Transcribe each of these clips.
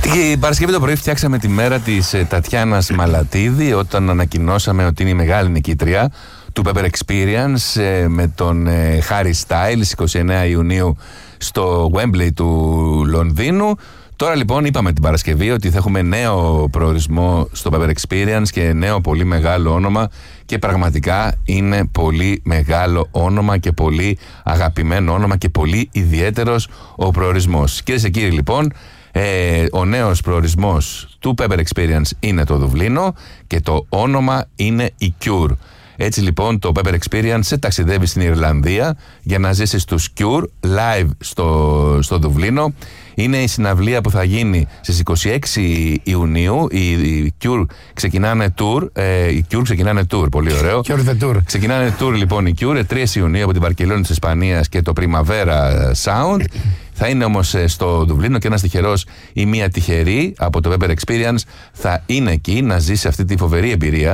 Την Παρασκευή το πρωί φτιάξαμε τη μέρα της Τατιάνας Μαλατίδη όταν ανακοινώσαμε ότι είναι η μεγάλη νικήτρια του Pepper Experience με τον Harry Styles 29 Ιουνίου στο Wembley του Λονδίνου. Τώρα λοιπόν είπαμε την Παρασκευή ότι θα έχουμε νέο προορισμό στο Pepper Experience και νέο πολύ μεγάλο όνομα και πραγματικά είναι πολύ μεγάλο όνομα και πολύ αγαπημένο όνομα και πολύ ιδιαίτερος ο προορισμός. Κυρίες και κύριοι, λοιπόν, ο νέος προορισμός του Pepper Experience είναι το Δουβλίνο και το όνομα είναι η Cure. Έτσι λοιπόν το Pepper Experience σε ταξιδεύει στην Ιρλανδία για να ζήσεις τους Cure live στο Δουβλίνο. Είναι η συναυλία που θα γίνει στις 26 Ιουνίου. Οι Cure ξεκινάνε tour, πολύ ωραίο. Cure the Tour. Ξεκινάνε tour λοιπόν οι Cure 3 Ιουνίου από την Βαρκελόνη της Ισπανίας και το Primavera Sound. Θα είναι όμως στο Δουβλίνο και ένας τυχερός ή μία τυχερή από το Pepper Experience θα είναι εκεί να ζήσει αυτή τη φοβερή εμπειρία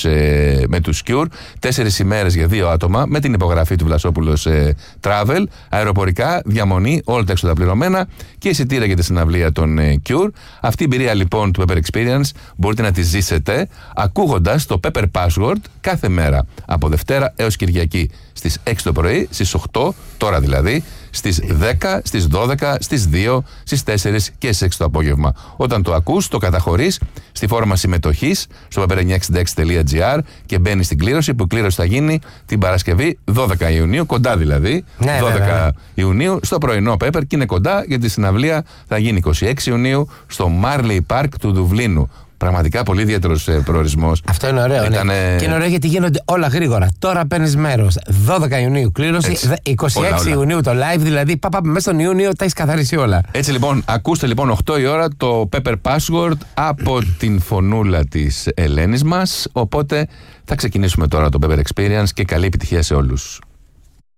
με τους Cure. 4 ημέρες για 2 άτομα με την υπογραφή του Βλασόπουλος Travel, αεροπορικά, διαμονή, όλα τα έξοδα πληρωμένα και εισιτήρια για τη συναυλία των Cure. Αυτή η εμπειρία λοιπόν του Pepper Experience μπορείτε να τη ζήσετε ακούγοντας το Pepper Password κάθε μέρα από Δευτέρα έως Κυριακή στις 6 το πρωί, στις 8 τώρα δηλαδή, στις 10, στις 12, στις 2, στις 4 και στις 6 το απόγευμα. Όταν το ακούς, το καταχωρείς στη φόρμα συμμετοχής στο pepper966.gr και μπαίνεις στην κλήρωση, που η κλήρωση θα γίνει την Παρασκευή 12 Ιουνίου, κοντά δηλαδή, 12 Ιουνίου, στο πρωινό Pepper και είναι κοντά γιατί η συναυλία θα γίνει 26 Ιουνίου στο Marley Park του Δουβλίνου. Πραγματικά πολύ ιδιαίτερος προορισμός. Αυτό είναι ωραίο. Ναι. Και είναι ωραίο γιατί γίνονται όλα γρήγορα. Τώρα παίρνεις μέρος. 12 Ιουνίου κλήρωση, έτσι. 26 Ιουνίου το live, δηλαδή μέσα στον Ιούνιο τα έχεις καθαρίσει όλα. Έτσι λοιπόν, ακούστε λοιπόν 8 η ώρα το Pepper Password από την φωνούλα της Ελένης μας. Οπότε θα ξεκινήσουμε τώρα το Pepper Experience και καλή επιτυχία σε όλους.